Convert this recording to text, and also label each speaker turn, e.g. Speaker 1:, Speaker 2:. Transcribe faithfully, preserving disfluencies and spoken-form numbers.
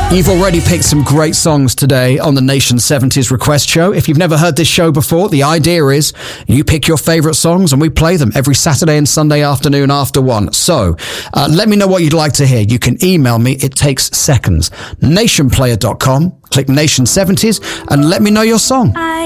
Speaker 1: You've already picked some great songs today on the Nation seventies Request Show. If you've never heard this show before, the idea is you pick your favourite songs and we play them every Saturday and Sunday afternoon after one. So uh, let me know what you'd like to hear. You can email me. It takes seconds. nation player dot com. Click Nation seventies and let me know your song.